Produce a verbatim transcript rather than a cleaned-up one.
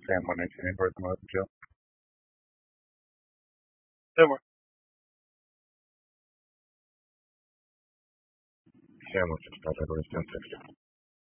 Sam one nineteen North North Joe. Sam Sam one six five Edward ten sixty.